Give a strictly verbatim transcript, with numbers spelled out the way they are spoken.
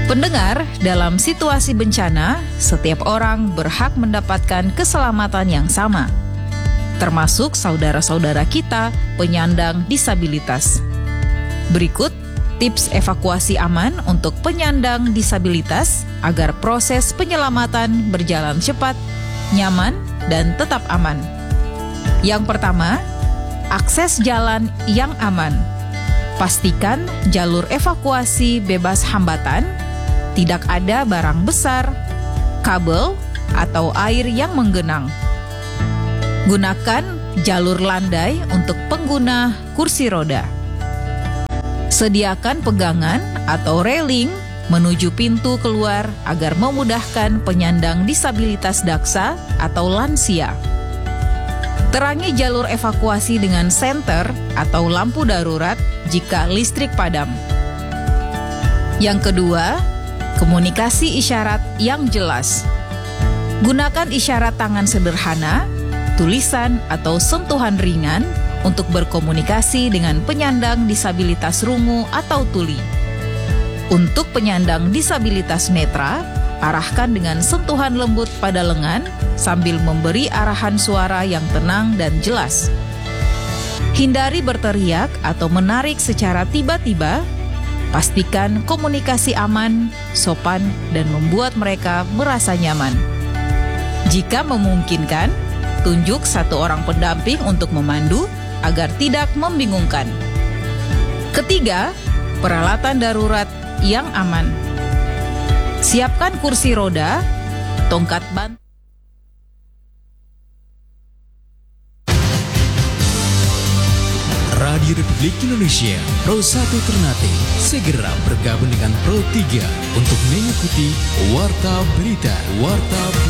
Pendengar, dalam situasi bencana, setiap orang berhak mendapatkan keselamatan yang sama, termasuk saudara-saudara kita penyandang disabilitas. Berikut tips evakuasi aman untuk penyandang disabilitas agar proses penyelamatan berjalan cepat, nyaman, dan tetap aman. Yang pertama, akses jalan yang aman. Pastikan jalur evakuasi bebas hambatan, tidak ada barang besar, kabel, atau air yang menggenang. Gunakan jalur landai untuk pengguna kursi roda. Sediakan pegangan atau railing menuju pintu keluar agar memudahkan penyandang disabilitas daksa atau lansia. Terangi jalur evakuasi dengan senter atau lampu darurat jika listrik padam. Yang kedua, komunikasi isyarat yang jelas. Gunakan isyarat tangan sederhana, tulisan, atau sentuhan ringan untuk berkomunikasi dengan penyandang disabilitas rungu atau tuli. Untuk penyandang disabilitas netra, arahkan dengan sentuhan lembut pada lengan sambil memberi arahan suara yang tenang dan jelas. Hindari berteriak atau menarik secara tiba-tiba. Pastikan komunikasi aman, sopan, dan membuat mereka merasa nyaman. Jika memungkinkan, tunjuk satu orang pendamping untuk memandu agar tidak membingungkan. Ketiga, peralatan darurat yang aman. Siapkan kursi roda, tongkat bantu. Radio Republik Indonesia Pro satu Ternate segera bergabung dengan Pro tiga untuk mengikuti Warta Berita Warta